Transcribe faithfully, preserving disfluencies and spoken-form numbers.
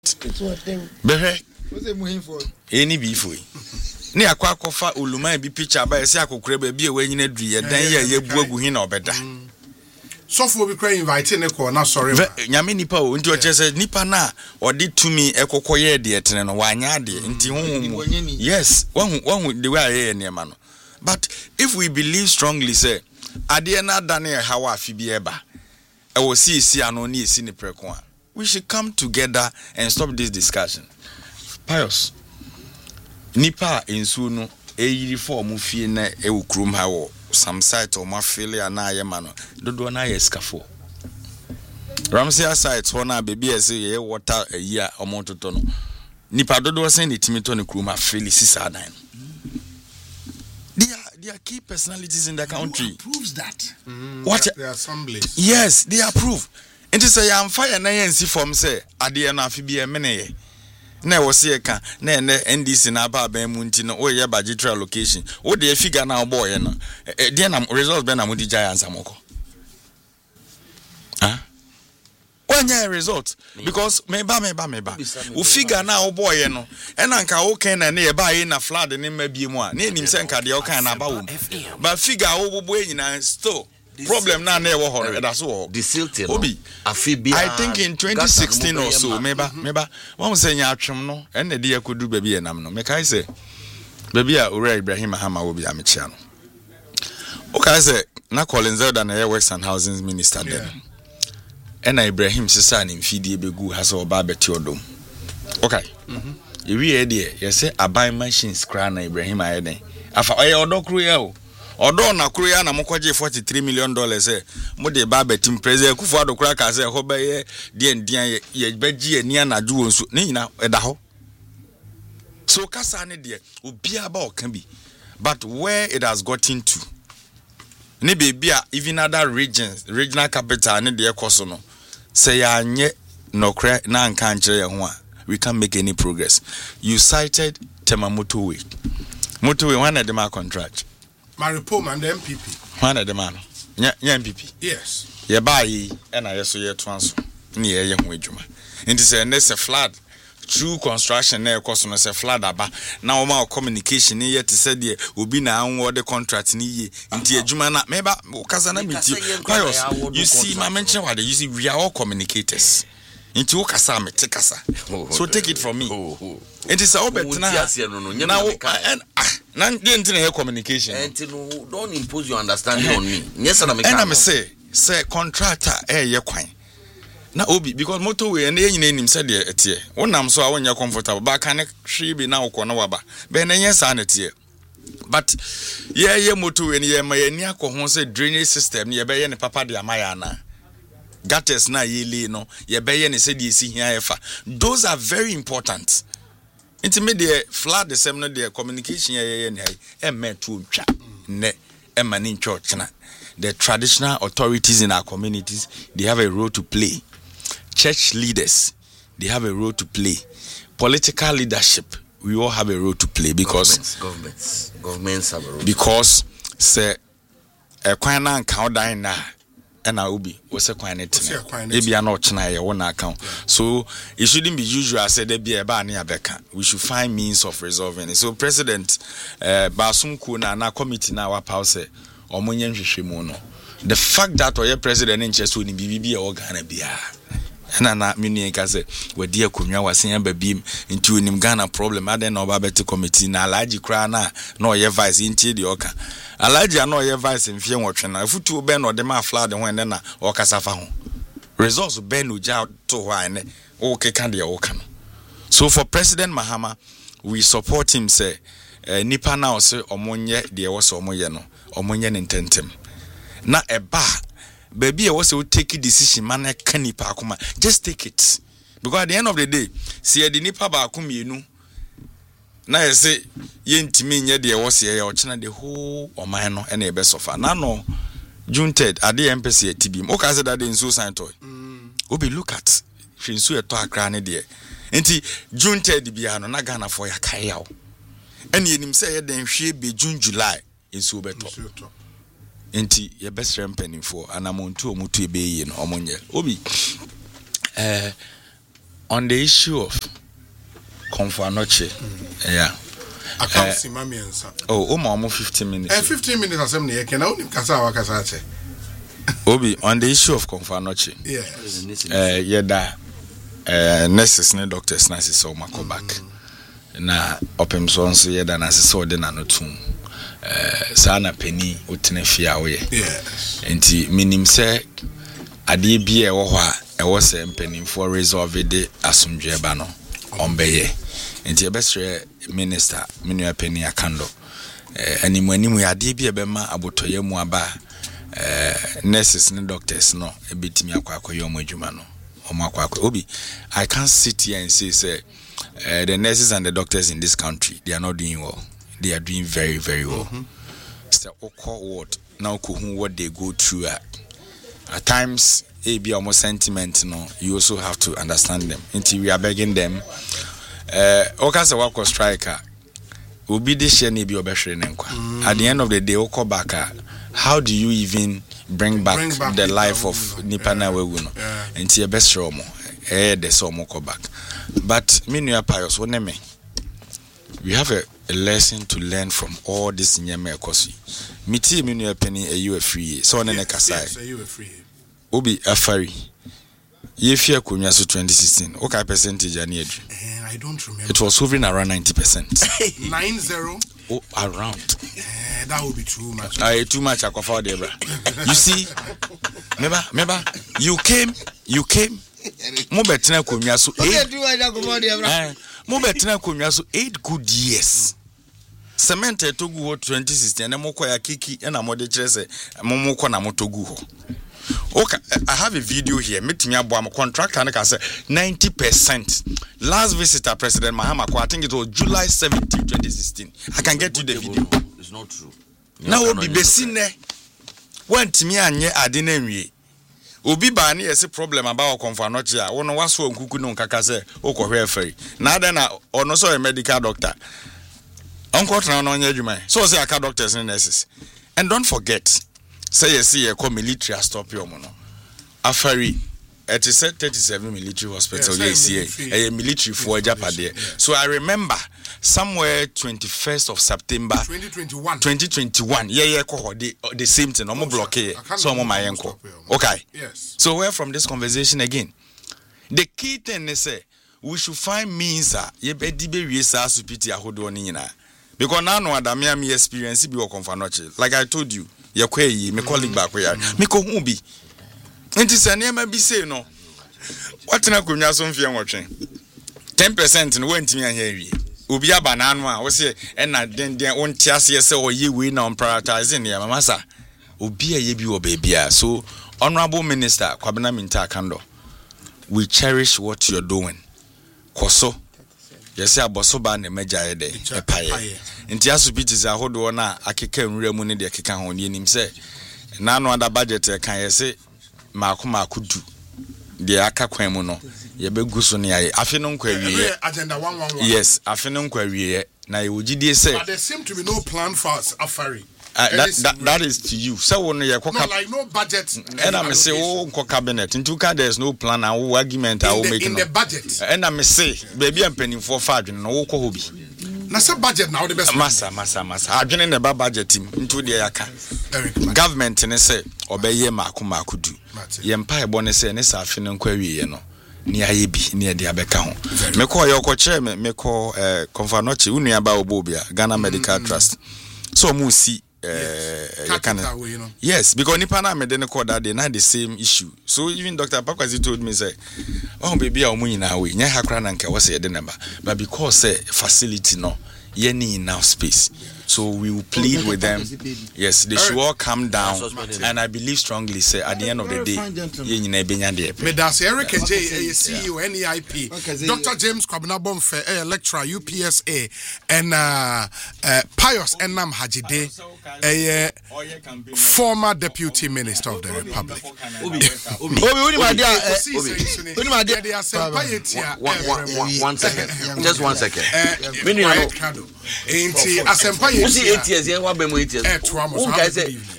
Behe. Any before. Ni akwa kofa uluma bi picture ba ese akokore ba bi e wanyina du ye dan ye ye buagu hin na obeda. So for be cry invite ne ko na sorry. Nyame nipa o nti o chese nipa na odi tumi ekokoye de etene no wanya de nti honhom. Yes, one one the way aye ne ma no. But if we believe strongly say ade na dane e hawa afi bi eba e wo si si ano na esi ni preko a, we should come together and stop this discussion. Pious nipa ensu no eyiri for mu fie na e wukrum ha wo some site o ma feel na aye ma no dodo na aye scafo Ramsey site ho na baby ese ye water ayi a omontoto no nipa dodo sen ni timito ne krum ha feel sisa dan. They are they are key personalities in the country. Who proves that? Mm, what the assemblies? Yes, they approve. It is a am fire na yensi form say ade na afi bi e meneye na wo se ka na na N D C na ba ban mu nti no o ye budgetary allocation o de figure na boy no e de na results be na mo di giants amoko ah wanya result because me ba me ba me ba o figure na o boy no e na nka o kan na na ye ba yi na flood ne ma bi mu a na enim se nka de o kan na ba wo ba figure o bobo enyina still problem na na e wo hore da so wo Obi afibia I think in twenty sixteen or so meba meba won say nya atwem no en na de yakodu ba bi enam no me kai say ba bi a Ora Ibrahim Ahama wo bi amechia no o kai say na Colin Zelda na Works and Housing Minister then en na Ibrahim sisa na mfidie begu ha so ba beti odom okay mhm e wi e de ye say aban machines kra na Ibrahim ayeden afa oye odokru ye o odo na kuru ya na mokwaje forty-three million dollars eh mo de ba betim president kufu adokura ka say ho be ye de ndian ye beji ani anaju wonsu ne nyina eda ho so kasa ne de obi aba okan bi but where it has gotten to ne be bia even other regions regional capital ne de ekoso no say ya anye nokra na nka nkire ye ho a we can't make any progress. You cited Tema Motorway Motorway one of them are contract Maripoma and the M P P. One of the man. Yeah, M P P. Yes. Yeah, buy and I so ye transfer. Near young wajuma. And it's a nest flood. True construction near costing us a flood about now my communication yet to say the Ubina on the contract ni into a Jumana maybe Kazana meet you. You see, my mention what you see, we are all communicators. Into Okasame, take us. So take it from me. It is all better now. And Nan didn't hear communication. And don't impose your understanding on me. Yes, and I'm say, say contractor, eh, ye quine. Now, Obi, because motorway and the name said, dear, et ye. One am so when you're comfortable, but can she be now Konawaba? Ben, yes, and it ye. But yeah, ye motorway and ye may near Kohonse drainage system, ye bay and papa de Amayana. Gutters na ye no, ye bay and said ye see here. Those are very important. Intermediate flood the seminar their communication and met to chat ne emanin church na the traditional authorities in our communities they have a role to play. Church leaders they have a role to play. Political leadership we all have a role to play because governments governments, governments have a role because say a kwana nka dan na and I will be what's a quiet maybe I'm not tonight one account. So it shouldn't be usual. I said there be a bar near Becca. We should find means of resolving it. So President uh Basum Kuna na committee now our house or Munyan Shimono. The fact that our president in chess would be or Ghana be and na mini say we dear Kumya was saying beam into him Ghana problem. I don't know about better committee na large crana no your vice into the oka. Alaji no your vice in fear watching. If you ben or the ma flood when then or casafa home. Results ben uja to wine okay candy or can. So for President Mahama, we support him say uh, nipa now say omonye de was omoye no omonye intentem. Na a bar baby I was take a decision man can nipa akuma. Just take it. Because at the end of the day, see the nipa ba akuma you na I say yentimi nye de was here or china the whole or mine and a best of na no June third at the embassy at T B M. Okay, said that in so sign toy. Obi look at Shinsu a talk granny there. Enti June third biano na Ghana for ya kayao. And him say then she be June July in so better. Enti your best friend penny for and I'm on two mutu be in Omonye. Obi eh on the issue of Comfort Noche, mm. yeah. I can't uh, see my answer. Oh, almost fifteen minutes. Uh, fifteen minutes or something. I can only Kasawa Kasache. Obi, on the issue of Comfort Noche. Yes. Uh, yeah, that uh, nurses and doctors, nurses, so my go back. Na opem so nso ye da na sese ode na no tum eh sana pani otene fia wo ye yes enti minim se ade bi e wo ho a e wo se mpanimfo resolve de asomdwe ba no ombeye enti e besre minister minu pani akando eh animu animu ade bi e be ma abotoye mu aba eh nurses and doctors no e betimi akwa akoye omo adwuma no omo akwa akwa obi I can't sit here and say say Uh, the nurses and the doctors in this country, they are not doing well. They are doing very, very well. Mm-hmm. So, what now? What they go through at, at times, it be almost sentiment. No, you also have to understand them. Until we are begging them. Uh, okay, work or striker will be this year. Maybe mm. At the end of the day, okay, back. How do you even bring back, bring back the life of Nipana Weguno? Until best romo, eh, the somo go back. But Minua Pius, we have a, a lesson to learn from all this Nyame Kosi. Miti Minua Penny a you a free, so on a Kasai. Obi Afari. Yefia Kunyasu twenty sixteen. Okay, percentage I need. I don't remember. It was hovering around ninety percent. Nine zero? Oh, around. Uh, that would be too much. Uh, too much, I could Debra. You see, remember, remember, you came, you came. Mo betina konwa so eight Mo betina konwa so eight good years. Cement etogu ho twenty sixteen na mo koya kiki na mo de kire se mo mo ko na mo togu ho. Okay, I have a video here. Metimi abo am contractor na ka say ninety percent. Last visitor President Mahama Ko, I think it was July seventeenth twenty sixteen. I can get you the video. It's not true. Now obi besine wantimi anye ade na nwie. Obi ba na yesi problem about Comfort Noche a wono waso nkuku no nkaka se okohwe afari na ada na ono so a medical doctor onko tran no nya adwuma so say aka doctors and nurses. And don't forget say yesi ye ko military stop your no afari it is thirty-seven military hospital yes a military for Japade. So I remember somewhere twenty-first of September twenty twenty-one twenty twenty-one yeah yeah ko the the same thing no more block here so mo mayenko okay yes so where from this conversation again the key thing is say we should find means ah ye be di be wie sa supiti ahodo ni nyina because now no adamia me experience bi wo Comfort Noche like I told you ye kwa yi me colleague back we me ko hu bi enti se na ma bi say no watena konwa so mfie nwotwe ten percent no wantimi ahia wie obi abananu a wo se na den den won tiase se oye we na on prioritizing ya mama obi aye bi wo baabia. So honorable minister Kwabena Minta Akando, we cherish what you're doing koso yes aboso ba na mejaye de epaye nti asubiti za hodo na akeka nwura mu ne de akeka ho ne nim se na no ada budget e kan yese maako maako du de aka kwan mu no ye begu so ne aye afi no nkwa wiye agenda one one one yes afi no nkwa wiye na ye wogidie se but there seem to be no plan for Afari. Uh, that, that that is to you. So when you no, like no budget. And I may say, oh, cabinet. In two car, there's no plan. Our argument, I will make in the budget. And I may say, baby, I'm paying for five. No, hobby. Na say budget now the best. Massa, massa, massa. I've been in the budget team into the account. Government and say, obey ye maku maku do. Ye empire bonus say, and sa fin query, you know. Near Yebi, near the Abeka. Me call your coach, me call uh, Comfort Noche, Unia Baobobia, Ghana Medical Trust. So, Musi. Uh, yes, can, away, you know. Yes, because Nipana made the call that they had the same issue. So even Doctor Pakwazi told me say, "Oh baby, I'm in our way. Nya hakra nanka was the number, but because say facility no, ye need enough space. So we will plead with them. Yes, they should all come down, and I believe strongly say at the end of the day, ye need benya de. Me das Eric J, C E O, N E I P, Doctor James Kwabena Bomfe, a lecturer, U P S A, and uh, uh, Pius Ennam Hajide, a uh, former deputy minister of the Republic. One second, just one second. Ain't he? Who's eight years? Yeah, what be eight years? Who guys say